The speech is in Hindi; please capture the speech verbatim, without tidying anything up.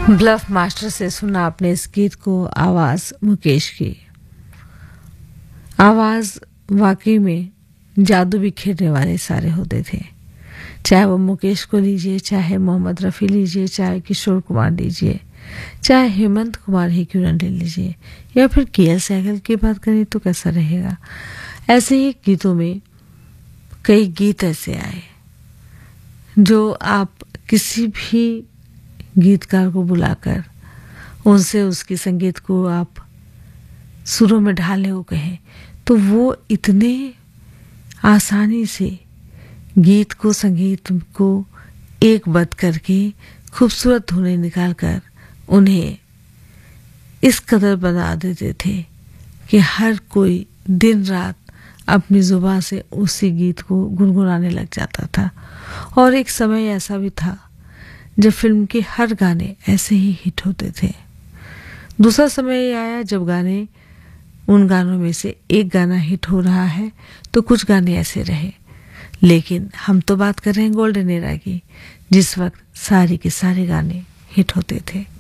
ब्लफ मास्टर से सुना आपने इस गीत को। आवाज मुकेश की। आवाज वाकई में जादू बिखेरने वाले सारे होते थे, चाहे वो मुकेश को लीजिए, चाहे मोहम्मद रफ़ी लीजिए, चाहे किशोर कुमार लीजिए, चाहे हेमंत कुमार ही क्यों न ले लीजिए, या फिर के एल सहगल की बात करें तो कैसा रहेगा। ऐसे ही गीतों में कई गीत ऐसे आए जो आप किसी भी गीतकार को बुलाकर उनसे उसकी संगीत को आप सुरों में ढाले हो कहें तो वो इतने आसानी से गीत को, संगीत को एक बद करके खूबसूरत धुनें निकालकर उन्हें इस कदर बना देते थे कि हर कोई दिन रात अपनी जुबान से उसी गीत को गुनगुनाने लग जाता था। और एक समय ऐसा भी था जब फिल्म के हर गाने ऐसे ही हिट होते थे। दूसरा समय आया जब गाने, उन गानों में से एक गाना हिट हो रहा है तो कुछ गाने ऐसे रहे, लेकिन हम तो बात कर रहे हैं गोल्डन एरा की, जिस वक्त सारे के सारे गाने हिट होते थे।